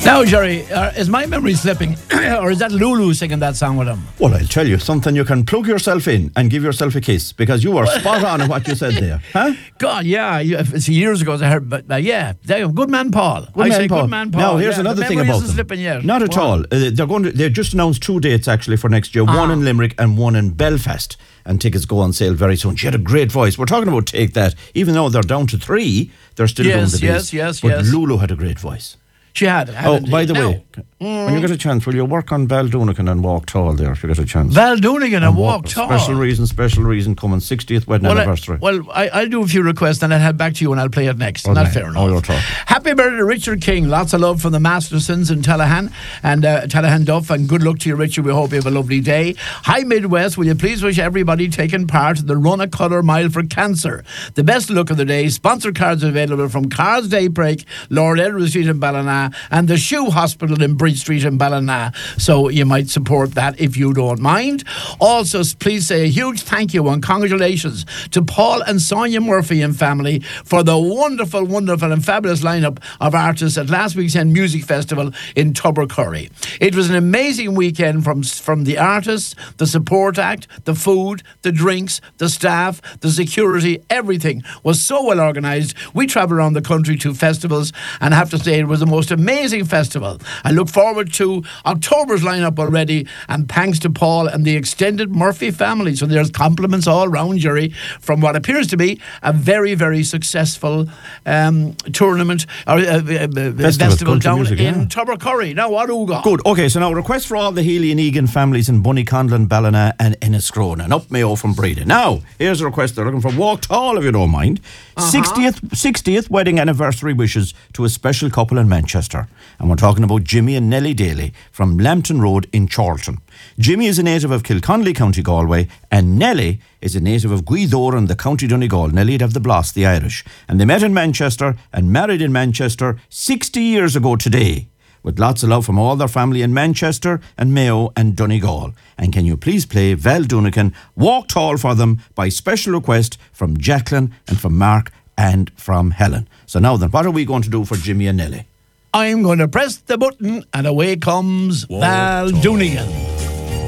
Now, Jerry, is my memory slipping, or is that Lulu singing that song with him? Well, I'll tell you something. You can plug yourself in and give yourself a kiss, because you were spot on in what you said there. Huh? God, yeah. It's years ago I heard, but yeah. Good man, Paul. Good man, Paul. Now, here's another thing about them. Slipping yet. Not at all. They just announced 2 dates actually for next year. One in Limerick and one in Belfast. And tickets go on sale very soon. She had a great voice. We're talking about Take That. Even though they're down to 3, they're still doing the days. Yes. But Lulu had a great voice. She had. By the way, when you get a chance, will you work on Val Doonican and Walk Tall there if you get a chance? Val Doonican and Walk Tall. Special reason coming 60th wedding anniversary. I'll do a few requests and I'll head back to you and I'll play it next. Not fair enough. You're talking. Happy birthday to Richard King. Lots of love from the Mastersons in Tellahan and Tellahan Duff, and good luck to you, Richard. We hope you have a lovely day. Hi Midwest, will you please wish everybody taking part in the Run a Colour Mile for Cancer? The best look of the day. Sponsor cards available from Cards Daybreak, Lord Elroy Street in Ballina, and the Shoe Hospital in Bridge Street in Ballina. So you might support that if you don't mind. Also, please say a huge thank you and congratulations to Paul and Sonia Murphy and family for the wonderful and fabulous lineup of artists at last week's Music Festival in Tubbercurry. It was an amazing weekend from the artists, the support act, the food, the drinks, the staff, the security. Everything was so well organised. We travelled around the country to festivals, and I have to say it was the most amazing festival. I look forward to October's lineup already, and thanks to Paul and the extended Murphy family. So there's compliments all round, Jerry, from what appears to be a very, very successful tournament or festival down in Tubbercurry. Now, what do we got? Good. Okay, so now a request for all the Healy and Egan families in Bunnyconlon, Ballina and Enniscrone and up Mayo from Breda. Now, here's a request. They're looking for Walk Tall, if you don't mind. 60th wedding anniversary wishes to a special couple in Manchester. And we're talking about Jimmy and Nellie Daly from Lambton Road in Charlton. Jimmy is a native of Kilconnelly, County Galway, and Nellie is a native of Guidoran, the County Donegal. Nellie'd have the Bloss, the Irish. And they met in Manchester and married in Manchester 60 years ago today, with lots of love from all their family in Manchester and Mayo and Donegal. And can you please play Val Doonican, Walk Tall for them, by special request from Jacqueline and from Mark and from Helen. So now then, what are we going to do for Jimmy and Nellie? I'm going to press the button and away comes Val Doonican.